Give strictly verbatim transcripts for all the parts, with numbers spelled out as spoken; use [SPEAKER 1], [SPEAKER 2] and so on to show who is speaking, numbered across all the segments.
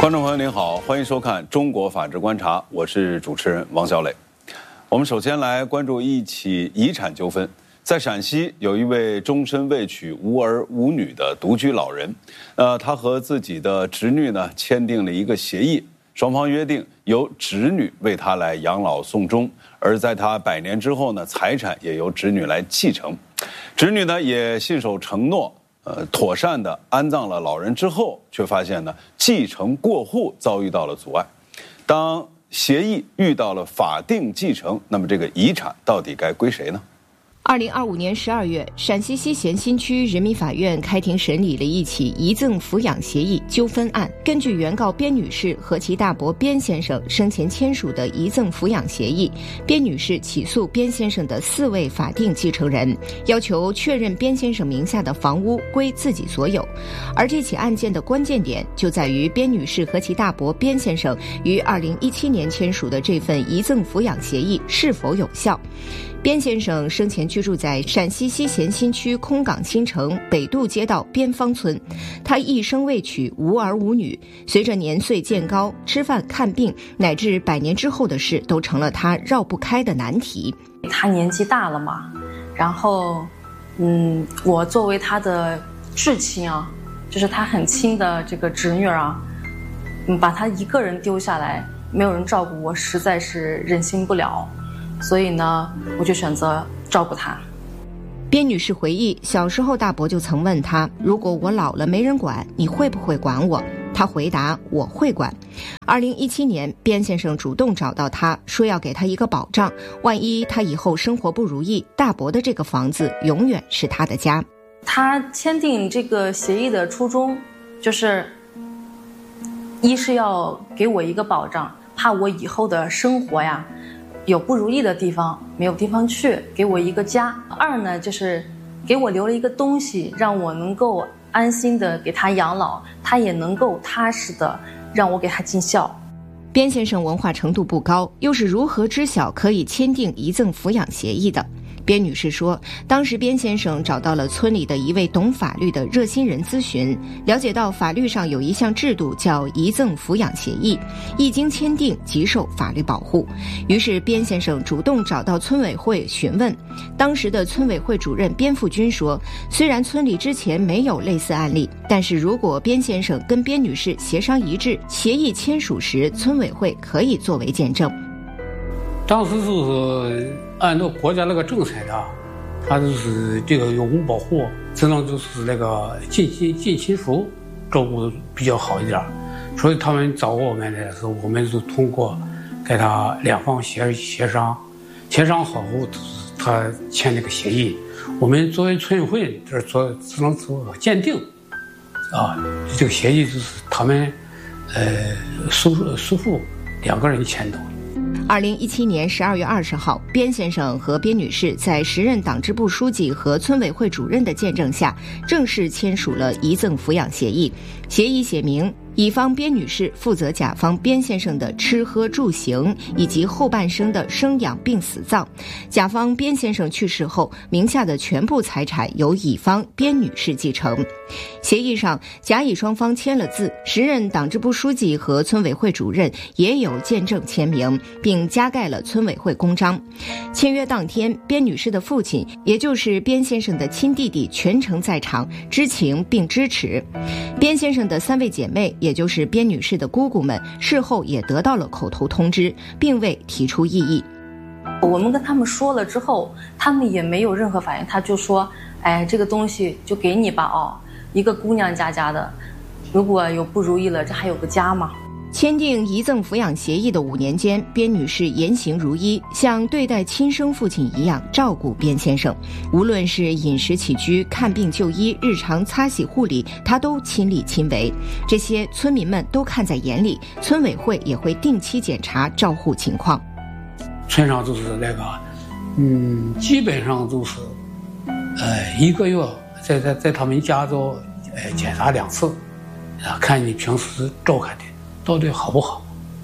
[SPEAKER 1] 观众朋友您好，欢迎收看《中国法治观察》，我是主持人王小磊。我们首先来关注一起遗产纠纷。在陕西，有一位终身未娶、无儿无女的独居老人，呃，他和自己的侄女呢签订了一个协议，双方约定由侄女为他来养老送终，而在他百年之后呢，财产也由侄女来继承。侄女呢也信守承诺。呃，妥善地安葬了老人之后，却发现呢，继承过户遭遇到了阻碍。当协议遇到了法定继承，那么这个遗产到底该归谁呢？
[SPEAKER 2] 二零二五年十二月，陕西西咸新区人民法院开庭审理了一起遗赠抚养协议纠纷案。根据原告边女士和其大伯边先生生前签署的遗赠抚养协议，边女士起诉边先生的四位法定继承人，要求确认边先生名下的房屋归自己所有。而这起案件的关键点就在于边女士和其大伯边先生于二零一七年签署的这份遗赠抚养协议是否有效。边先生生前居住在陕西西咸新区空港新城北渡街道边方村，他一生未娶，无儿无女。随着年岁渐高，吃饭、看病乃至百年之后的事，都成了他绕不开的难题。
[SPEAKER 3] 他年纪大了嘛，然后，嗯，我作为他的至亲啊，就是他很亲的这个侄女啊，嗯，把他一个人丢下来，没有人照顾，我实在是忍心不了。所以呢，我就选择照顾他。
[SPEAKER 2] 边女士回忆，小时候大伯就曾问她，如果我老了没人管，你会不会管我？她回答，我会管。二零一七年，边先生主动找到她，说要给她一个保障，万一她以后生活不如意，大伯的这个房子永远是她的家。
[SPEAKER 3] 他签订这个协议的初衷，就是一是要给我一个保障，怕我以后的生活呀有不如意的地方，没有地方去，给我一个家。二呢，就是给我留了一个东西，让我能够安心的给他养老，他也能够踏实的让我给他尽孝。
[SPEAKER 2] 边先生文化程度不高，又是如何知晓可以签订遗赠抚养协议的？边女士说，当时边先生找到了村里的一位懂法律的热心人咨询，了解到法律上有一项制度叫遗赠抚养协议，一经签订即受法律保护。于是边先生主动找到村委会询问，当时的村委会主任边富军说，虽然村里之前没有类似案例，但是如果边先生跟边女士协商一致，协议签署时，村委会可以作为见证。
[SPEAKER 4] 当时就是按照国家那个政策的，他就是这个有无保护，只能就是那个近亲近亲属照顾比较好一点，所以他们找我们的时候，我们就通过给他两方协协商，协商好后，他签那个协议。我们作为村委会，这做只能做鉴定，啊，这个协议就是他们呃叔叔父两个人签的。
[SPEAKER 2] 二零一七年十二月二十号，边先生和边女士在时任党支部书记和村委会主任的见证下，正式签署了遗赠抚养协议。协议写明，乙方边女士负责甲方边先生的吃喝住行以及后半生的生养病死葬，甲方边先生去世后，名下的全部财产由乙方边女士继承。协议上，甲乙双方签了字，时任党支部书记和村委会主任也有见证签名，并加盖了村委会公章。签约当天，边女士的父亲，也就是边先生的亲弟弟全程在场，知情并支持。边先生的三位姐妹，也就是边女士的姑姑们，事后也得到了口头通知，并未提出异议。
[SPEAKER 3] 我们跟他们说了之后，他们也没有任何反应，他就说，哎，这个东西就给你吧，哦，一个姑娘家家的，如果有不如意了，这还有个家嘛。
[SPEAKER 2] 签订遗赠抚养协议的五年间，边女士言行如一，像对待亲生父亲一样照顾边先生，无论是饮食起居、看病就医、日常擦洗护理，她都亲力亲为。这些村民们都看在眼里，村委会也会定期检查照护情况。
[SPEAKER 4] 村上就是那个，嗯，基本上就是，呃，一个月在在在他们家中，呃，检查两次，啊，看你平时照看的到底好不好，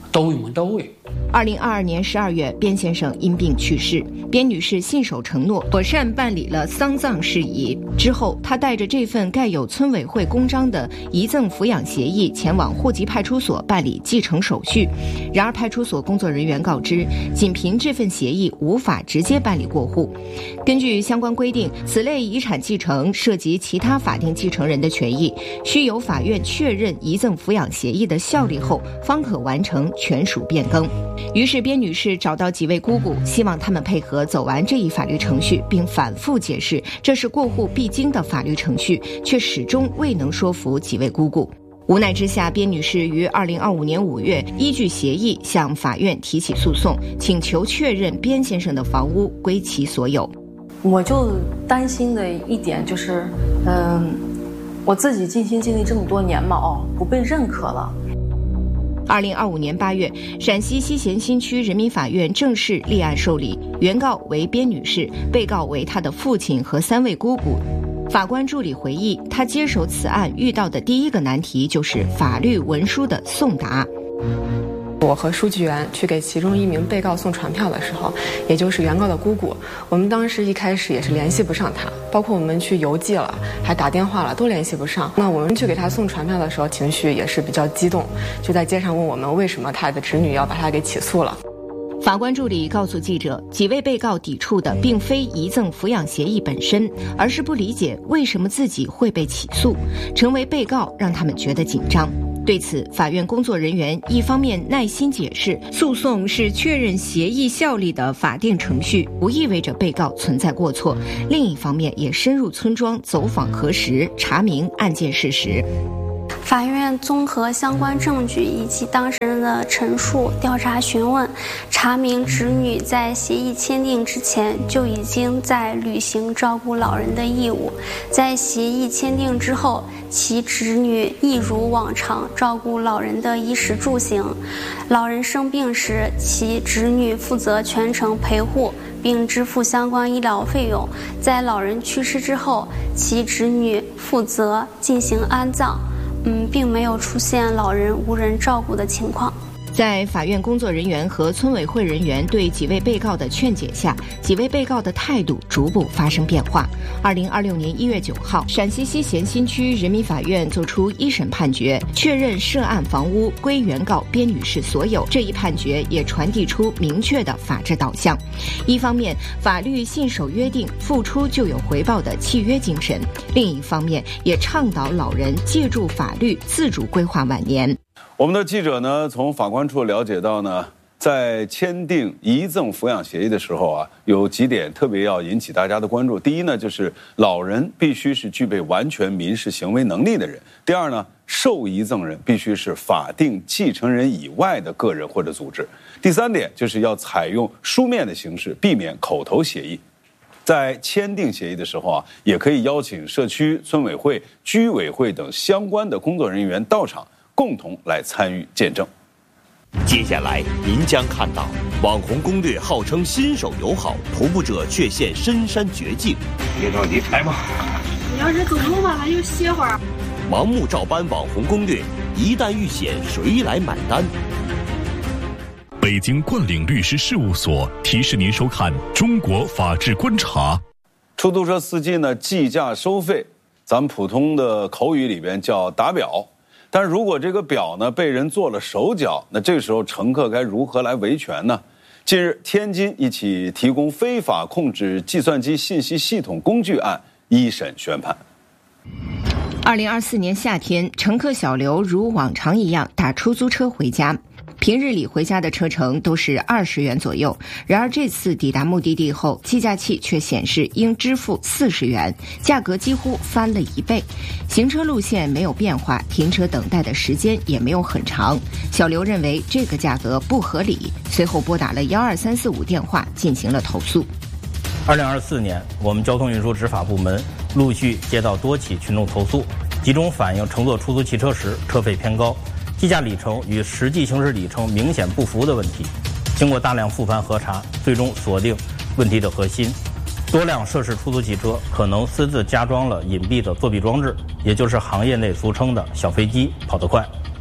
[SPEAKER 4] 到位没到位。
[SPEAKER 2] 二零二二年十二月，边先生因病去世，边女士信守承诺，妥善办理了丧葬事宜。之后，她带着这份盖有村委会公章的遗赠抚养协议前往户籍派出所办理继承手续。然而，派出所工作人员告知，仅凭这份协议无法直接办理过户。根据相关规定，此类遗产继承涉及其他法定继承人的权益，需由法院确认遗赠抚养协议的效力后，方可完成权属变更。于是边女士找到几位姑姑，希望他们配合走完这一法律程序，并反复解释这是过户必经的法律程序，却始终未能说服几位姑姑。无奈之下，边女士于二零二五年五月依据协议向法院提起诉讼，请求确认边先生的房屋归其所有。
[SPEAKER 3] 我就担心的一点就是，嗯，我自己尽心尽力这么多年嘛，哦，不被认可了。
[SPEAKER 2] 二零二五年八月，陕西西咸新区人民法院正式立案受理，原告为边女士，被告为她的父亲和三位姑姑。法官助理回忆，他接手此案遇到的第一个难题就是法律文书的送达。
[SPEAKER 5] 我和书记员去给其中一名被告送传票的时候，也就是原告的姑姑，我们当时一开始也是联系不上她，包括我们去邮寄了，还打电话了，都联系不上。那我们去给她送传票的时候，情绪也是比较激动，就在街上问我们为什么她的侄女要把她给起诉了。
[SPEAKER 2] 法官助理告诉记者，几位被告抵触的并非遗赠抚养协议本身，而是不理解为什么自己会被起诉，成为被告让他们觉得紧张。对此，法院工作人员一方面耐心解释，诉讼是确认协议效力的法定程序，不意味着被告存在过错；另一方面也深入村庄走访核实，查明案件事实。
[SPEAKER 6] 法院综合相关证据以及当事人的陈述，调查询问，查明侄女在协议签订之前就已经在履行照顾老人的义务，在协议签订之后，其侄女一如往常照顾老人的衣食住行，老人生病时，其侄女负责全程陪护并支付相关医疗费用，在老人去世之后，其侄女负责进行安葬。嗯，并没有出现老人无人照顾的情况。
[SPEAKER 2] 在法院工作人员和村委会人员对几位被告的劝解下，几位被告的态度逐步发生变化。二零二六年一月九号，陕西西咸新区人民法院作出一审判决，确认涉案房屋归原告边女士所有。这一判决也传递出明确的法治导向：一方面，法律信守约定、付出就有回报的契约精神；另一方面，也倡导老人借助法律自主规划晚年。
[SPEAKER 1] 我们的记者呢，从法官处了解到呢，在签订遗赠抚养协议的时候啊，有几点特别要引起大家的关注。第一呢，就是老人必须是具备完全民事行为能力的人；第二呢，受遗赠人必须是法定继承人以外的个人或者组织；第三点就是要采用书面的形式，避免口头协议。在签订协议的时候啊，也可以邀请社区、村委会、居委会等相关的工作人员到场，共同来参与见证。
[SPEAKER 7] 接下来您将看到网红攻略号称新手友好，徒步者却陷深山绝境。
[SPEAKER 8] 别着急，来吧。
[SPEAKER 9] 你要是走路吧，还就歇会儿。
[SPEAKER 7] 盲目照搬网红攻略，一旦遇险，谁来买单？
[SPEAKER 10] 北京冠岭律师事务所提示您收看《中国法治观察》。
[SPEAKER 1] 出租车司机呢，计价收费，咱们普通的口语里边叫打表。但是如果这个表呢被人做了手脚，那这个时候乘客该如何来维权呢？近日，天津一起提供非法控制计算机信息系统工具案一审宣判。
[SPEAKER 2] 二零二四年夏天，乘客小刘如往常一样打出租车回家。平日里回家的车程都是二十元左右，然而这次抵达目的地后，计价器却显示应支付四十元，价格几乎翻了一倍。行车路线没有变化，停车等待的时间也没有很长。小刘认为这个价格不合理，随后拨打了幺二三四五电话进行了投诉。
[SPEAKER 11] 二零二四年，我们交通运输执法部门陆续接到多起群众投诉，集中反映乘坐出租汽车时车费偏高，计价里程与实际行驶里程明显不符的问题。经过大量复盘核查，最终锁定问题的核心。多辆涉事出租汽车可能私自加装了隐蔽的作弊装置，也就是行业内俗称的小飞机跑得快。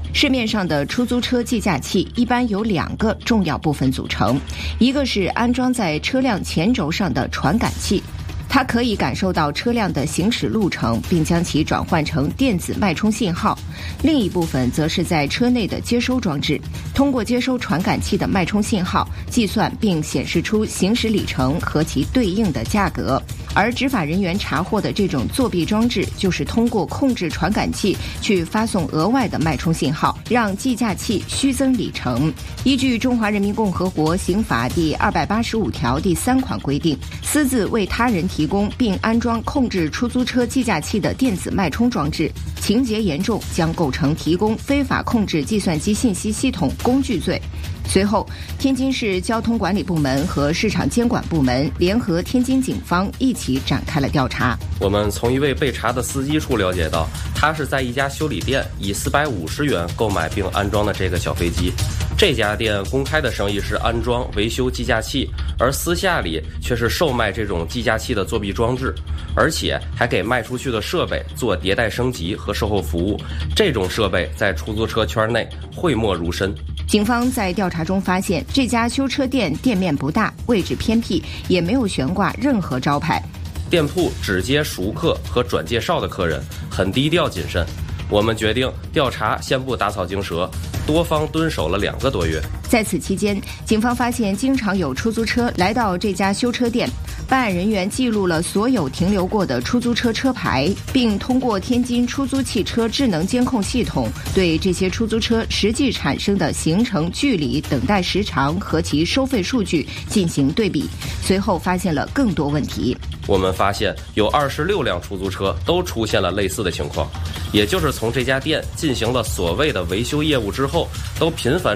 [SPEAKER 2] 市面上的出租车计价器一般由两个重要部分组成，一个是安装在车辆前轴上的传感器，它可以感受到车辆的行驶路程，并将其转换成电子脉冲信号。另一部分则是在车内的接收装置，通过接收传感器的脉冲信号，计算并显示出行驶里程和其对应的价格。而执法人员查获的这种作弊装置，就是通过控制传感器去发送额外的脉冲信号，让计价器虚增里程。依据《中华人民共和国刑法》第二百八十五条第三款规定，私自为他人提供并安装控制出租车计价器的电子脉冲装置，情节严重，将构成提供非法控制计算机信息系统工具罪。随后，天津市交通管理部门和市场监管部门联合天津警方一起展开了调查。
[SPEAKER 8] 我们从一位被查的司机处了解到，他是在一家修理店以四百五十元购买并安装的这个小飞机。这家店公开的生意是安装维修计价器，而私下里却是售卖这种计价器的作弊装置，而且还给卖出去的设备做迭代升级和售后服务。这种设备在出租车圈内讳莫如深。
[SPEAKER 2] 警方在调查中发现，这家修车店店面不大，位置偏僻，也没有悬挂任何招牌。
[SPEAKER 8] 店铺只接熟客和转介绍的客人，很低调谨慎。我们决定调查先不打草惊蛇，多方蹲守了两个多月。
[SPEAKER 2] 在此期间，警方发现经常有出租车来到这家修车店，办案人员记录了所有停留过的出租车车牌，并通过天津出租汽车智能监控系统对这些出租车实际产生的行程距离、等待时长和其收费数据进行对比，随后发现了更多问题。
[SPEAKER 8] 我们发现有二十六辆出租车都出现了类似的情况，也就是从这家店进行了所谓的维修业务之后，都频繁